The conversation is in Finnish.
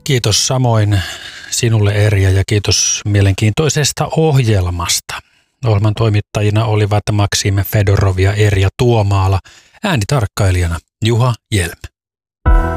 Kiitos samoin sinulle Erja ja kiitos mielenkiintoisesta ohjelmasta. Ohjelman toimittajina olivat Maksim Fedorov ja Erja Tuomaala, äänitarkkailijana Juha Jelm.